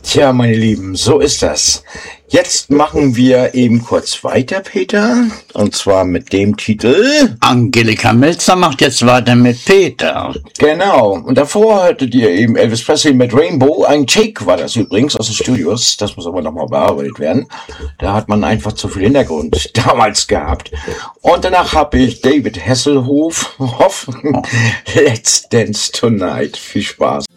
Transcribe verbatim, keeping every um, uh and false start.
Tja, meine Lieben, so ist das. Jetzt machen wir eben kurz weiter, Peter. Und zwar mit dem Titel... Angelika Milzer macht jetzt weiter mit Peter. Genau. Und davor hörtet ihr eben Elvis Presley mit Rainbow. Ein Take war das übrigens aus den Studios. Das muss aber nochmal bearbeitet werden. Da hat man einfach zu viel Hintergrund damals gehabt. Und danach habe ich David Hasselhoff. Hoff, Let's Dance Tonight. Viel Spaß.